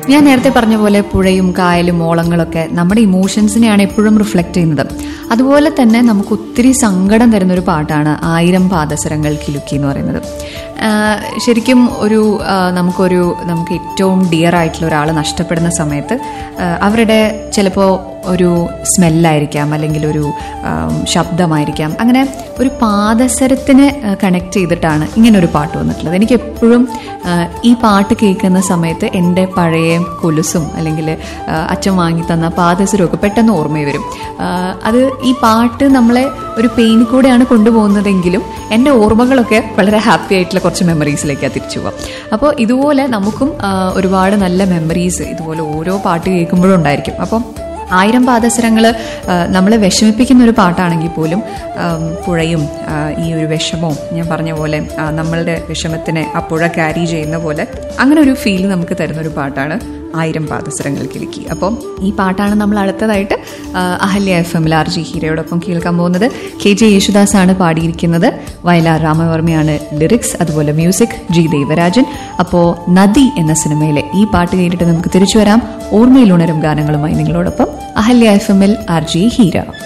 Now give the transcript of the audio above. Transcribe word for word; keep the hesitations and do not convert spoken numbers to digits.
ഞാൻ നേരത്തെ പറഞ്ഞ പോലെ പുഴയും കായലും ഓളങ്ങളൊക്കെ നമ്മുടെ ഇമോഷൻസിനെയാണ് എപ്പോഴും റിഫ്ലക്ട് ചെയ്യുന്നത്. അതുപോലെ തന്നെ നമുക്ക് ഒത്തിരി സങ്കടം തരുന്നൊരു പാട്ടാണ് ആയിരം പാദസരങ്ങൾ കിലുക്കി എന്ന് പറയുന്നത്. ശരിക്കും ഒരു നമുക്കൊരു നമുക്ക് ഏറ്റവും ഡിയർ ആയിട്ടുള്ള ഒരാൾ നഷ്ടപ്പെടുന്ന സമയത്ത് അവരുടെ ചിലപ്പോൾ ഒരു സ്മെല്ലായിരിക്കാം, അല്ലെങ്കിൽ ഒരു ശബ്ദമായിരിക്കാം, അങ്ങനെ ഒരു പാദസരത്തിനെ കണക്ട് ചെയ്തിട്ടാണ് ഇങ്ങനൊരു പാട്ട് വന്നിട്ടുള്ളത്. എനിക്ക് എപ്പോഴും ഈ പാട്ട് കേൾക്കുന്ന സമയത്ത് എൻ്റെ പഴയ കൊലുസും അല്ലെങ്കിൽ അച്ഛൻ വാങ്ങി തന്ന പാദസരവും ഒക്കെ പെട്ടെന്ന് ഓർമ്മ വരും. അത് ഈ പാട്ട് നമ്മളെ ഒരു പെയിൻ കൂടെയാണ് കൊണ്ടുപോകുന്നതെങ്കിലും എൻ്റെ ഓർമ്മകളൊക്കെ വളരെ ഹാപ്പി ആയിട്ടുള്ള കുറച്ച് മെമ്മറീസിലേക്കാണ് തിരിച്ചു പോകാം. അപ്പോൾ ഇതുപോലെ നമുക്കും ഒരുപാട് നല്ല മെമ്മറീസ് ഇതുപോലെ ഓരോ പാട്ട് കേൾക്കുമ്പോഴും ഉണ്ടായിരിക്കും. അപ്പം ആയിരം പാദസരങ്ങൾ നമ്മളെ വിഷമിപ്പിക്കുന്ന ഒരു പാട്ടാണെങ്കിൽ പോലും പുഴയും ഈ ഒരു വിഷമവും ഞാൻ പറഞ്ഞ പോലെ നമ്മളുടെ വിഷമത്തിനെ ആ പുഴ ക്യാരി ചെയ്യുന്ന പോലെ അങ്ങനെ ഒരു ഫീൽ നമുക്ക് തരുന്നൊരു പാട്ടാണ് ആയിരം പാദസരങ്ങൾ കിലുക്കി. അപ്പം ഈ പാട്ടാണ് നമ്മൾ അടുത്തതായിട്ട് അഹല്യ എഫ് എമ്മിൽ ആർ ജി ഹീരയോടൊപ്പം കേൾക്കാൻ പോകുന്നത്. കെ ജെ യേശുദാസ് ആണ് പാടിയിരിക്കുന്നത്, വയലാർ രാമവർമ്മയാണ് ലിറിക്സ്, അതുപോലെ മ്യൂസിക് ജി ദേവരാജൻ. അപ്പോൾ നദി എന്ന സിനിമയിലെ ഈ പാട്ട് കേട്ടിട്ട് നമുക്ക് തിരിച്ചു വരാം. ഓർമ്മയിൽ ഉണരും ഗാനങ്ങളുമായി നിങ്ങളോടൊപ്പം അഹല്യ എഫ് എമ്മിൽ ആർ ജി ഹീര.